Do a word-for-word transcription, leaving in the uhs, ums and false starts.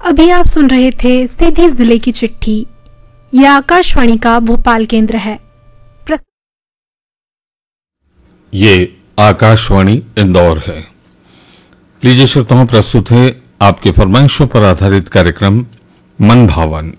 अभी आप सुन रहे थे सीधी जिले की चिट्ठी। यह आकाशवाणी का भोपाल केंद्र है। प्रस... ये आकाशवाणी इंदौर है। लीजिए श्रोताओं, प्रस्तुत है आपके फरमाइशों पर आधारित कार्यक्रम मन भावन।